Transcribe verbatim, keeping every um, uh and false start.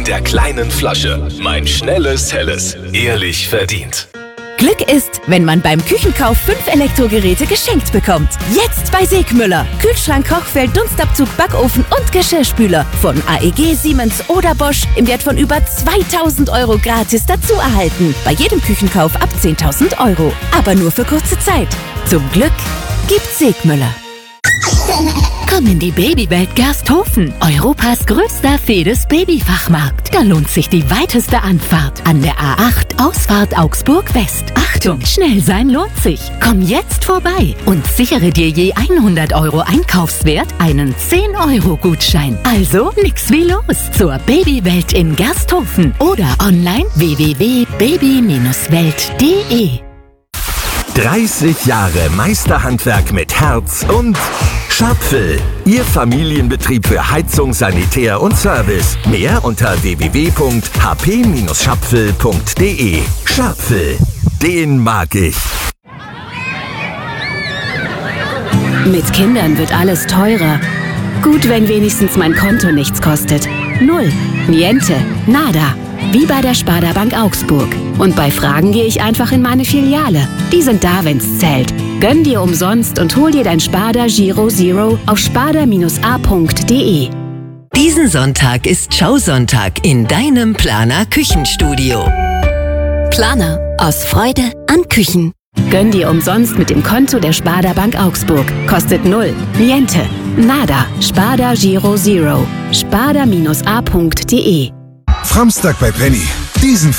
der kleinen Flasche. Mein schnelles, helles. Ehrlich verdient. Glück ist, wenn man beim Küchenkauf fünf Elektrogeräte geschenkt bekommt. Jetzt bei Segmüller. Kühlschrank, Kochfeld, Dunstabzug, Backofen und Geschirrspüler. Von A E G, Siemens oder Bosch im Wert von über zweitausend Euro gratis dazu erhalten. Bei jedem Küchenkauf ab zehntausend Euro. Aber nur für kurze Zeit. Zum Glück gibt's Segmüller. Komm in die Babywelt Gersthofen, Europas größter Fedes-Babyfachmarkt. Da lohnt sich die weiteste Anfahrt an der A acht, Ausfahrt Augsburg West. Achtung, schnell sein lohnt sich. Komm jetzt vorbei und sichere dir je hundert Euro Einkaufswert einen zehn Euro Gutschein. Also nix wie los zur Babywelt in Gersthofen oder online w w w punkt baby welt punkt de. dreißig Jahre Meisterhandwerk mit Herz und Schapfel. Ihr Familienbetrieb für Heizung, Sanitär und Service. Mehr unter w w w punkt h p schapfel punkt de. Schapfel, den mag ich. Mit Kindern wird alles teurer. Gut, wenn wenigstens mein Konto nichts kostet. Null, niente, nada. Wie bei der Sparda Bank Augsburg. Und bei Fragen gehe ich einfach in meine Filiale. Die sind da, wenn's zählt. Gönn dir umsonst und hol dir dein Sparda Giro Zero auf sparda a punkt de. Diesen Sonntag ist Schausonntag in deinem Planer Küchenstudio. Planer, aus Freude an Küchen. Gönn dir umsonst mit dem Konto der Sparda Bank Augsburg. Kostet null, niente, nada. Sparda Giro Zero. sparda a punkt de. Samstag bei Penny. Diesen